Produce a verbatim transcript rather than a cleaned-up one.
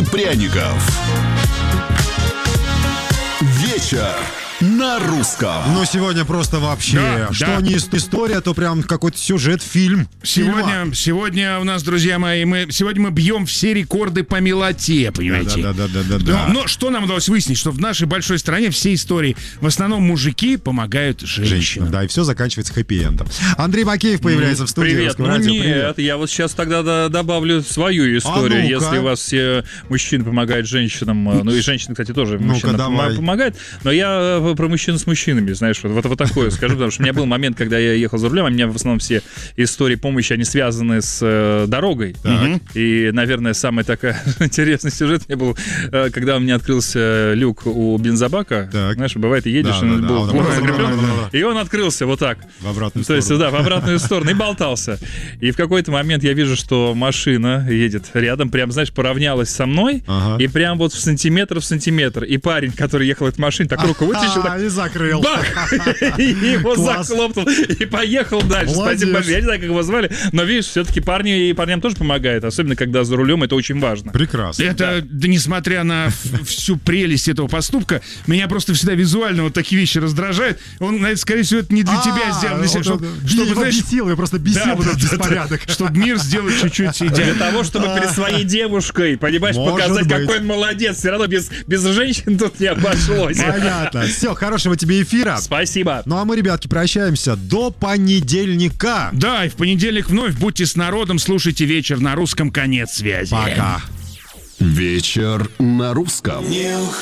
пряников. Вечер на русском. Ну, сегодня просто вообще, Да, что да. не история, то прям какой-то сюжет, фильм. Сегодня, сегодня у нас, друзья мои, мы сегодня мы бьем все рекорды по милоте, понимаете? Да, да, да, да, да, Но, да. но что нам удалось выяснить, что в нашей большой стране все истории, в основном мужики помогают женщинам. Женщина, да, и все заканчивается хэппи-эндом. Андрей Макеев появляется в студии. Привет. Русского Ну радио. нет, Привет. я вот сейчас тогда до- добавлю свою историю. ну-ка. Если у вас все мужчины помогают женщинам, э, ну и женщины, кстати, тоже Ну-ка, мужчинам давай. пома- помогают, но я э, про мужчин с мужчинами, знаешь, вот, вот, вот такое скажу, потому что у меня был момент, когда я ехал за рулем, а у меня в основном все истории помощи, они связаны с э, дорогой. Так. И, наверное, самый такой интересный сюжет мне был, э, когда у меня открылся люк у бензобака. Так. Знаешь, бывает, едешь, Да, и да, был да, плохо да, закреплен, да, да, да. и он открылся вот так. В обратную То есть, сторону. да, в обратную сторону, и болтался. И в какой-то момент я вижу, что машина едет рядом, прям, знаешь, поравнялась со мной, Ага. и прям вот в сантиметр в сантиметр. И парень, который ехал в этой машине, так руку вытащил, А, так и закрыл. бах! И его Класс. захлопнул, и поехал дальше. Молодец. Спасибо большое. Я не знаю, как его звали, но, видишь, все-таки парни и парням тоже помогает, особенно когда за рулем, это очень важно. Прекрасно. Это, да, несмотря на в- всю прелесть этого поступка, меня просто всегда визуально вот такие вещи раздражают. Он, наверное, скорее всего, это не для тебя сделано, для себя, вот чтобы, это- чтобы, его знаешь, бесило, я просто бесил да, вот этот да, да, беспорядок. чтобы мир сделать чуть-чуть Для идеально. того, чтобы перед своей девушкой, понимаешь, Может показать, быть. какой он молодец. Все равно без, без женщин тут не обошлось. Понятно. Все, хорошего тебе эфира. Спасибо. Ну а мы, ребятки, прощаемся до понедельника. Да, и в понедельник вновь будьте с народом, слушайте вечер на русском, конец связи. Пока. Вечер на русском. Не уходи.